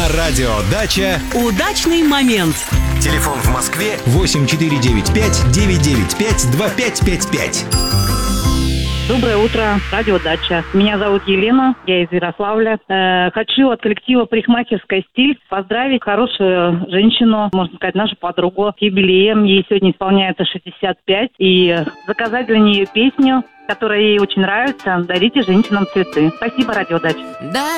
радио «Дача». Удачный момент. Телефон в Москве 8495-995-2555. Доброе утро, радио «Дача». Меня зовут Елена, я из Ярославля. Хочу от коллектива «Парикмахерская стиль» поздравить хорошую женщину, можно сказать, нашу подругу, с юбилеем. Ей сегодня исполняется 65. И заказать для нее песню, которая ей очень нравится. «Дарите женщинам цветы». Спасибо, радио «Дача».